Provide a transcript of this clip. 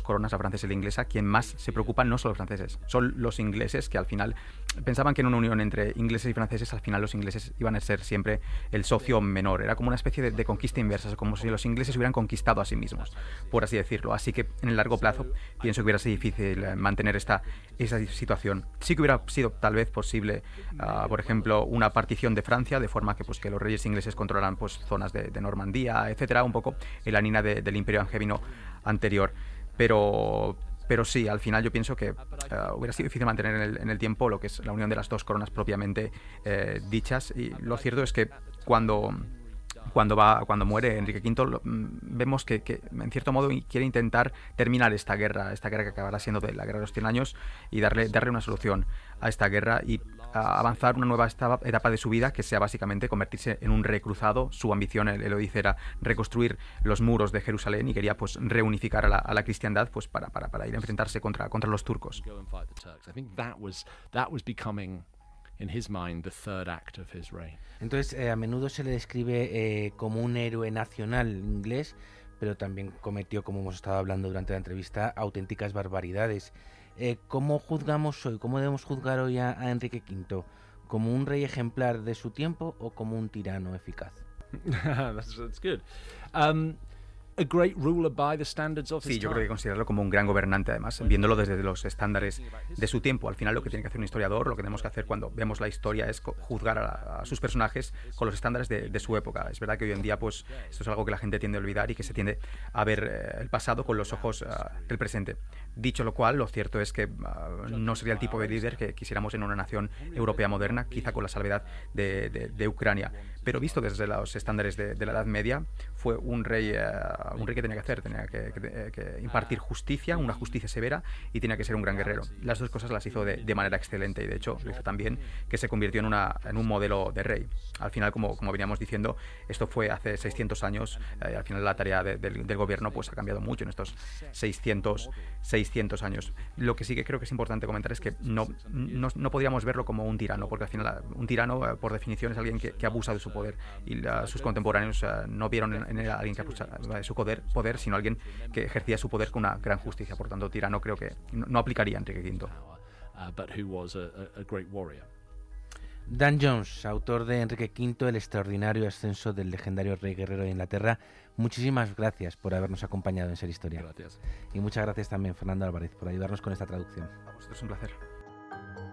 coronas, la francesa y la inglesa, quien más se preocupan no son los franceses, son los ingleses, que al final pensaban que en una unión entre ingleses y franceses, al final los ingleses iban a ser siempre el socio menor. Era como una especie de conquista inversa, como si los ingleses hubieran conquistado a sí mismos, por así decirlo. Así que en el largo plazo pienso que hubiera sido difícil mantener esa situación. Sí que hubiera sido tal vez posible, por ejemplo, una partición de Francia, de forma que, pues, que los reyes ingleses controlaran, pues, zonas de Normandía, etcétera, un poco en la línea del Imperio Angevino anterior. Pero sí, al final yo pienso que hubiera sido difícil mantener en el tiempo lo que es la unión de las dos coronas propiamente dichas. Y lo cierto es que cuando muere Enrique V, vemos que en cierto modo quiere intentar terminar esta guerra que acabará siendo de la guerra de los 100 años, y darle una solución a esta guerra y avanzar una nueva etapa de su vida, que sea básicamente convertirse en un rey cruzado. Su ambición, él lo dice, era reconstruir los muros de Jerusalén, y quería, pues, reunificar a la cristiandad, pues, para ir a enfrentarse contra los turcos. In his mind, the third act of his reign. Entonces, a menudo se le describe como un héroe nacional inglés, pero también cometió, como hemos estado hablando durante la entrevista, auténticas barbaridades. ¿Cómo juzgamos hoy? ¿Cómo debemos juzgar hoy a Enrique V? ¿Como un rey ejemplar de su tiempo o como un tirano eficaz? That's good. A great ruler by the standards of his Sí, yo time. creo que considerarlo como un gran gobernante, además, viéndolo desde los estándares de su tiempo. Al final, lo que tiene que hacer un historiador, lo que tenemos que hacer cuando vemos la historia, es juzgar a sus personajes con los estándares de su época. Es verdad que hoy en día, pues, esto es algo que la gente tiende a olvidar, y que se tiende a ver el pasado con los ojos del presente. Dicho lo cual, lo cierto es que no sería el tipo de líder que quisiéramos en una nación europea moderna, quizá con la salvedad de Ucrania. Pero visto desde los estándares de la Edad Media, fue un rey que tenía que impartir justicia, una justicia severa, y tenía que ser un gran guerrero. Las dos cosas las hizo de manera excelente, y de hecho lo hizo también que se convirtió en un modelo de rey. Al final, como veníamos diciendo, esto fue hace 600 años, al final la tarea del gobierno, pues, ha cambiado mucho en estos 600 años. Lo que sí que creo que es importante comentar es que no podríamos verlo como un tirano, porque al final un tirano, por definición, es alguien que abusa de su poder, y sus contemporáneos no vieron en él a alguien que abusara de su poder, sino alguien que ejercía su poder con una gran justicia. Por tanto, tirano creo que no aplicaría a Enrique V. But who was a great warrior. Dan Jones, autor de Enrique V, el extraordinario ascenso del legendario rey guerrero de Inglaterra, muchísimas gracias por habernos acompañado en Ser Historia. Gracias. Y muchas gracias también, Fernando Álvarez, por ayudarnos con esta traducción. A vosotros un placer.